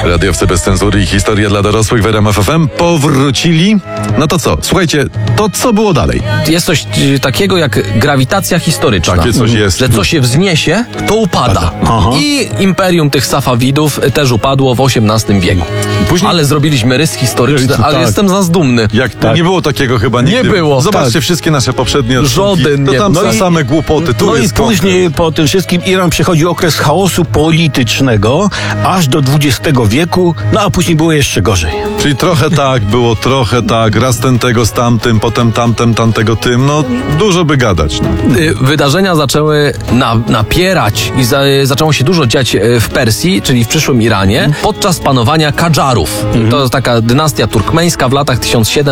Radiowcy bez cenzury i historia dla dorosłych w RMF FM powrócili. No to co? Słuchajcie, to co było dalej? Jest coś takiego jak grawitacja historyczna. Takie coś jest. Że co się wzniesie, to upada. I imperium tych Safawidów też upadło w XVIII wieku. Później- Ale zrobiliśmy rys historyczny, ale Tak. jestem z nas dumny. Jak to nie było takiego chyba nigdy. Nie było. Zobaczcie wszystkie nasze poprzednie odcinki. Żaden To nie. tam No są i- same głupoty. Tu No i jest później po tym wszystkim Iran przechodził okres chaosu politycznego aż do XX wieku, no a później było jeszcze gorzej. Czyli trochę tak było, trochę tak. Raz ten tego z tamtym, potem tamten, tamtego tym. No dużo by gadać. No. Wydarzenia zaczęły napierać i zaczęło się dużo dziać w Persji, czyli w przyszłym Iranie, podczas panowania Kadżarów. To jest taka dynastia turkmeńska w latach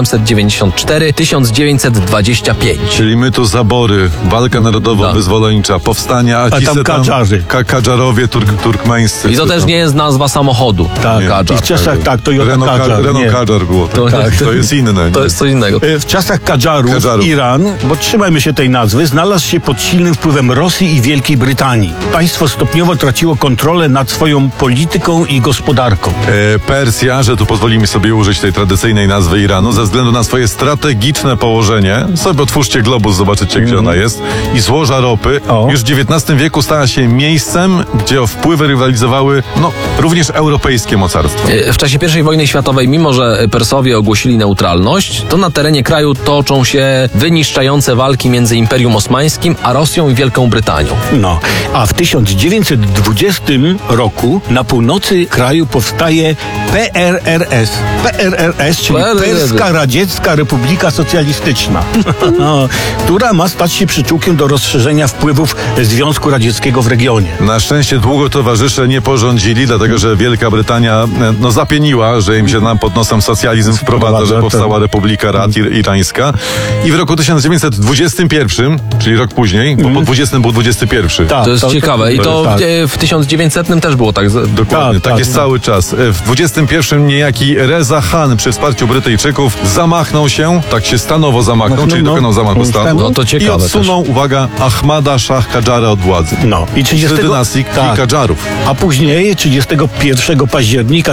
1794-1925. Czyli my tu zabory, walka narodowo-wyzwoleńcza, powstania, a ci tam se Kadżarzy. Kadżarowie turkmeńscy. I to też nie jest nazwa samochodu. Tak, Kadżar. i w czasach Toyota Kadżar. Renault nie. Kadżar było. To jest inne. To jest co innego. W czasach Kadżarów Iran, bo trzymajmy się tej nazwy, znalazł się pod silnym wpływem Rosji i Wielkiej Brytanii. Państwo stopniowo traciło kontrolę nad swoją polityką i gospodarką. Persja, że tu pozwolimy sobie użyć tej tradycyjnej nazwy Iranu, ze względu na swoje strategiczne położenie. Sobie otwórzcie globus, zobaczycie, gdzie ona jest. I złoża ropy. Już w XIX wieku stała się miejscem, gdzie o wpływy rywalizowały również europejskie mocarstwa. W czasie I wojny światowej, mimo że Persowie ogłosili neutralność, to na terenie kraju toczą się wyniszczające walki między Imperium Osmańskim a Rosją i Wielką Brytanią. No, a w 1920 roku na północy kraju powstaje PRRS. PRRS, czyli Perska Radziecka Republika Socjalistyczna, która ma stać się przyczółkiem do rozszerzenia wpływów Związku Radzieckiego w regionie. Na szczęście długo towarzysze nie porządzili, dlatego że Wielka Brytania zapieniła, że im się pod nosem socjalizm wprowadza, że powstała Republika Rad Irańska. I w roku 1921, czyli rok później, bo po 20 był 21. To jest ciekawe. I to w 1900 też było tak. Dokładnie, tak jest cały czas. W 21 niejaki Reza Khan przy wsparciu Brytyjczyków zamachnął się, tak się stanowo zamachnął, czyli dokonał zamachu stanu. No to ciekawe. I odsunął, uwaga, Ahmada Shah Kadżara od władzy. No i 30 dynastii Kadżarów. A później 31 października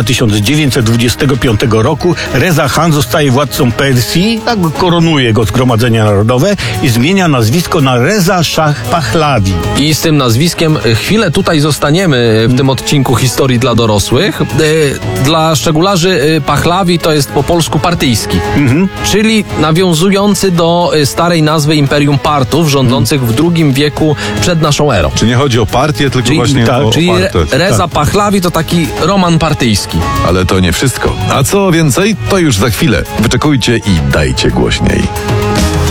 1925 roku Reza Khan zostaje władcą Persji, tak koronuje go Zgromadzenie Narodowe i zmienia nazwisko na Reza Shah Pahlavi. I z tym nazwiskiem chwilę tutaj zostaniemy w tym odcinku historii dla dorosłych. Dla szczególarzy Pahlavi to jest po polsku partyjski, czyli nawiązujący do starej nazwy Imperium Partów rządzących w II wieku przed naszą erą. Czy nie chodzi o partię, tylko właśnie o Czyli partę. Reza Pahlavi to taki roman partyjski. Ale to nie wszystko. A co więcej, to już za chwilę. Wyczekujcie i dajcie głośniej.